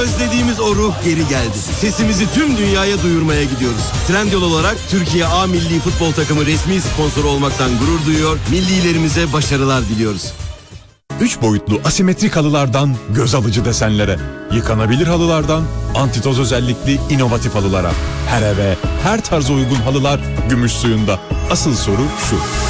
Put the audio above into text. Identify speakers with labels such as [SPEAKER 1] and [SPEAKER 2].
[SPEAKER 1] Özlediğimiz o ruh geri geldi. Sesimizi tüm dünyaya duyurmaya gidiyoruz. Trendyol olarak Türkiye A Milli Futbol Takımı resmi sponsoru olmaktan gurur duyuyor. Millilerimize başarılar diliyoruz.
[SPEAKER 2] 3 boyutlu asimetrik halılardan göz alıcı desenlere, yıkanabilir halılardan antitoz özellikli inovatif halılara. Her eve, her tarza uygun halılar gümüş suyunda. Asıl soru şu: